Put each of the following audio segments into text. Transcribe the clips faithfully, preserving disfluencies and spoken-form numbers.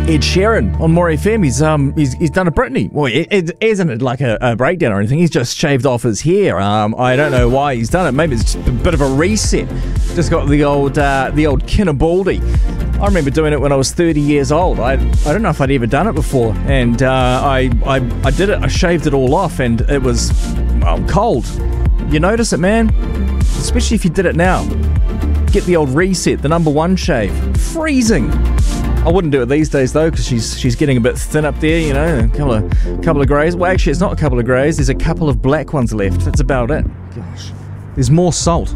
Ed Sheeran on More F M. He's um he's, he's done a Britney. Well, it, it isn't like a, a breakdown or anything. He's just shaved off his hair. Um, I don't know why he's done it. Maybe it's just a bit of a reset. Just got the old uh, the old Kinnabaldi. I remember doing it when I was thirty years old. I I don't know if I'd ever done it before, and uh, I, I I did it. I shaved it all off, and it was well, cold. You notice it, man, especially if you did it now. Get the old reset, the number one shave. Freezing. I wouldn't do it these days though, because she's she's getting a bit thin up there. You know, a couple of couple of greys. Well, actually, it's not a couple of greys. There's a couple of black ones left. That's about it. Gosh, there's more salt.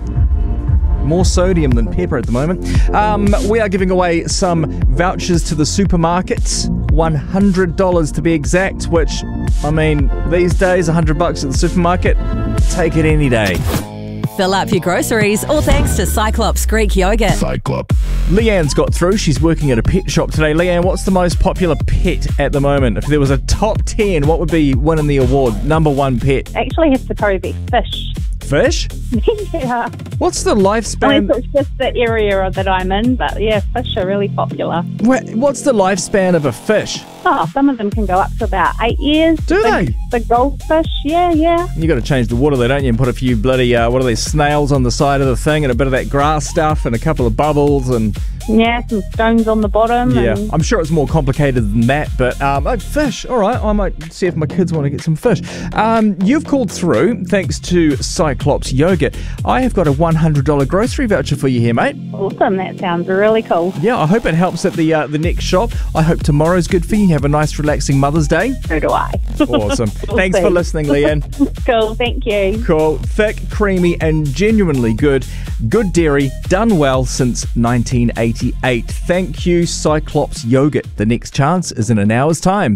More sodium than pepper at the moment. Um, we are giving away some vouchers to the supermarkets. one hundred dollars to be exact, which, I mean, these days, one hundred bucks at the supermarket, take it any day. Fill up your groceries, all thanks to Cyclops Greek Yogurt. Cyclops. Leanne's got through. She's working at a pet shop today. Leanne, what's the most popular pet at the moment? If there was a top ten, what would be winning the award? Number one pet. Actually has to probably be fish. Fish? Yeah. What's the lifespan? Unless it's just the area that I'm in, but yeah, fish are really popular. What, what's the lifespan of a fish? Oh, some of them can go up to about eight years. Do the, they? The goldfish, yeah, yeah. You got to change the water, though, don't you? And put a few bloody, uh, what are they, snails on the side of the thing, and a bit of that grass stuff, and a couple of bubbles, and yeah, some stones on the bottom. Yeah, and... I'm sure it's more complicated than that, but um, oh, fish. All right, I might see if my kids want to get some fish. Um, you've called through thanks to Cyclops Yogurt. I have got a one hundred dollars grocery voucher for you here, mate. Awesome, that sounds really cool. Yeah, I hope it helps at the uh, the next shop. I hope tomorrow's good for you. Have a nice, relaxing Mother's Day. So do I. Awesome. We'll Thanks see. for listening, Leanne. Cool, thank you. Cool. Thick, creamy, and genuinely good. Good dairy, done well since nineteen eighty-eight. Thank you, Cyclops Yogurt. The next chance is in an hour's time.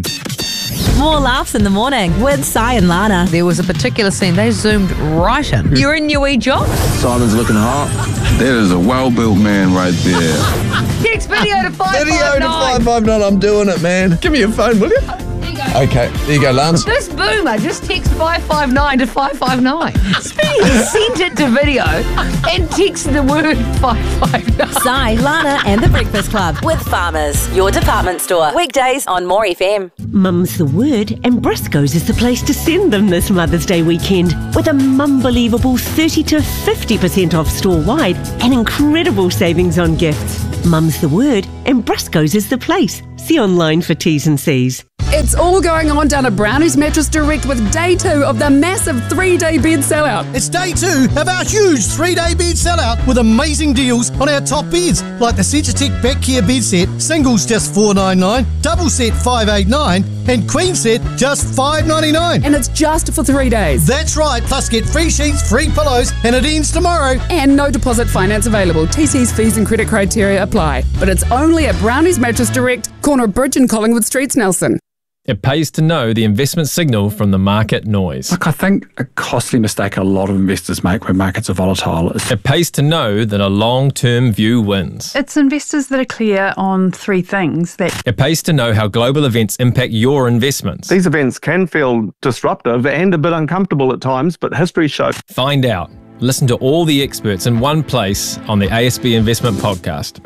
More laughs in the morning with Sai and Lana. There was a particular scene they zoomed right in. You're in your wee job? Simon's looking hot. That is a well-built man right there. Text video to five five nine. Video to five five nine. I'm doing it, man. Give me your phone, will you? There you go. Okay, there you go, Lance. This boomer just text five five nine to five five nine. He sent it to video and text the word five five nine. Sai, Lana and the Breakfast Club with Farmers, your department store. Weekdays on More F M. Mum's the word, and Briscoe's is the place to send them this Mother's Day weekend with a mum-believable thirty to fifty percent off store-wide and incredible savings on gifts. Mum's the word, and Briscoe's is the place. See online for T's and C's. It's all going on down at Brownie's Mattress Direct with day two of the massive three-day bed sellout. It's day two of our huge three-day bed sellout with amazing deals on our top beds, like the Centratec Back Care bed set, singles just four ninety-nine, double set five eighty-nine, and queen set just five ninety-nine. And it's just for three days. That's right, plus get free sheets, free pillows, and it ends tomorrow. And no deposit finance available. T C's fees and credit criteria apply. But it's only at Brownie's Mattress Direct, corner of Bridge and Collingwood Streets, Nelson. It pays to know the investment signal from the market noise. Look, I think a costly mistake a lot of investors make when markets are volatile is... It pays to know that a long-term view wins. It's investors that are clear on three things. That It pays to know how global events impact your investments. These events can feel disruptive and a bit uncomfortable at times, but history shows... Find out. Listen to all the experts in one place on the A S B Investment Podcast.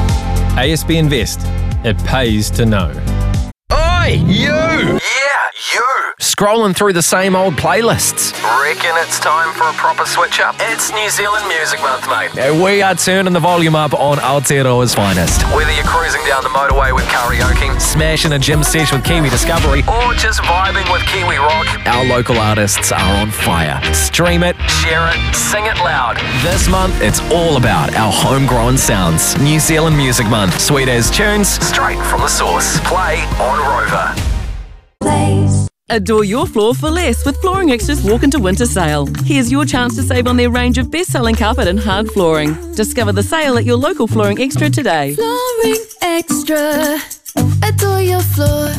A S B Invest. It pays to know. Oi, you! Yeah, you! Scrolling through the same old playlists. Reckon it's time for a proper switch up? It's New Zealand Music Month, mate. And we are turning the volume up on Aotearoa's finest. Whether you're cruising down the motorway with karaoke, Smashing a gym sesh with Kiwi Discovery, or just vibing with Kiwi rock, our local artists are on fire. Stream it, share it, sing it loud. This month, it's all about our homegrown sounds. New Zealand Music Month. Sweet as tunes, straight from the source. Play on Rover. Adore your floor for less with Flooring Extra's Walk into Winter Sale. Here's your chance to save on their range of best-selling carpet and hard flooring. Discover the sale at your local Flooring Extra today. Flooring Extra. Adore your floor.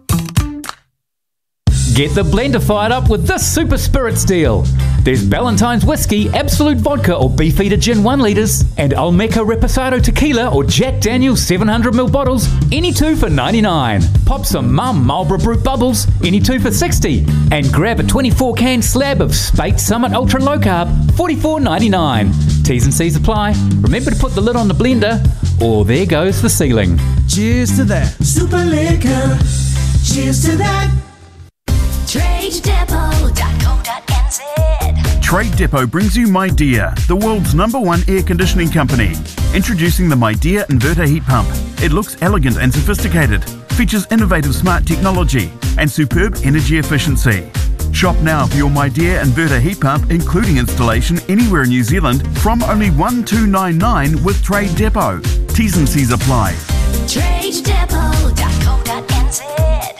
Get the blender fired up with this Super Spirits deal. There's Ballantine's Whiskey, Absolute Vodka or Beefeater Gin one litres, and Olmeca Reposado Tequila or Jack Daniel's seven hundred milliliter bottles, any two for ninety-nine. Pop some Mum Marlborough Brut Bubbles, any two for sixty. And grab a twenty-four can slab of Spate Summit Ultra Low Carb, forty-four ninety-nine. T's and C's apply. Remember to put the lid on the blender, or there goes the ceiling. Cheers to that. Super Liquor. Cheers to that. trade depot dot co dot n z. Trade Depot brings you MyDear, the world's number one air conditioning company. Introducing the MyDear inverter heat pump. It looks elegant and sophisticated, features innovative smart technology and superb energy efficiency. Shop now for your MyDear inverter heat pump, including installation anywhere in New Zealand, from only one two nine nine with Trade Depot. T's and C's apply. trade depot dot co dot n z.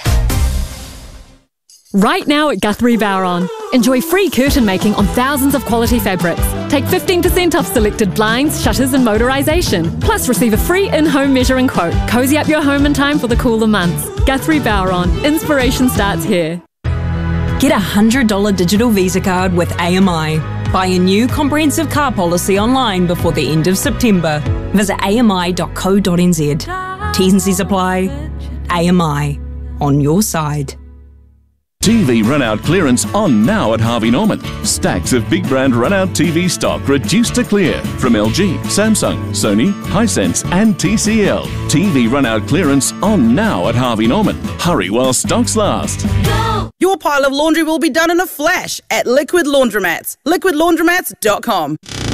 Right now at Guthrie Bowron, enjoy free curtain making on thousands of quality fabrics. Take fifteen percent off selected blinds, shutters and motorisation. Plus receive a free in-home measuring quote. Cozy up your home in time for the cooler months. Guthrie Bowron, inspiration starts here. Get a one hundred dollars digital Visa card with A M I. Buy a new comprehensive car policy online before the end of September. Visit a m i dot co dot n z. T's and C's apply. A M I. On your side. T V run-out clearance on now at Harvey Norman. Stacks of big brand run-out T V stock reduced to clear from L G, Samsung, Sony, Hisense and T C L. T V run-out clearance on now at Harvey Norman. Hurry while stocks last. Go! Your pile of laundry will be done in a flash at Liquid Laundromats. liquid laundromats dot com.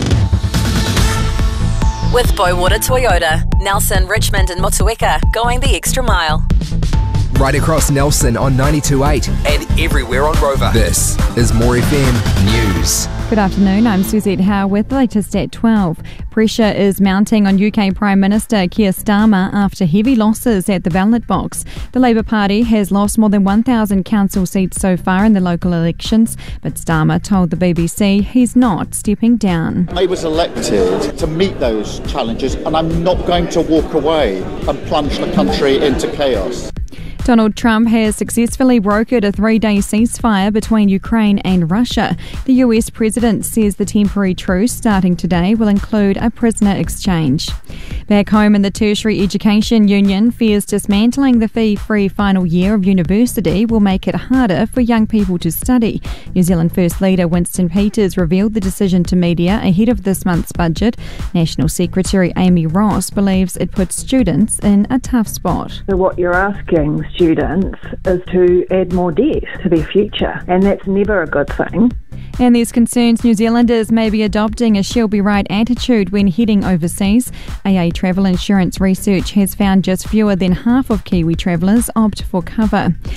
With Boywater Toyota, Nelson, Richmond and Motueka, going the extra mile. Right across Nelson on ninety-two point eight and everywhere on Rover. This is More F M News. Good afternoon, I'm Suzette Howe with the latest at twelve. Pressure is mounting on U K Prime Minister Keir Starmer after heavy losses at the ballot box. The Labour Party has lost more than one thousand council seats so far in the local elections, but Starmer told the B B C he's not stepping down. I was elected to meet those challenges and I'm not going to walk away and plunge the country into chaos. Donald Trump has successfully brokered a three-day ceasefire between Ukraine and Russia. The U S president says the temporary truce starting today will include a prisoner exchange. Back home in the Tertiary Education Union fears dismantling the fee-free final year of university will make it harder for young people to study. New Zealand First Leader Winston Peters revealed the decision to media ahead of this month's budget. National Secretary Amy Ross believes it puts students in a tough spot. So what you're asking students is to add more debt to their future, and that's never a good thing. And there's concerns New Zealanders may be adopting a she'll be right attitude when heading overseas. A A Travel Insurance research has found just fewer than half of Kiwi travellers opt for cover.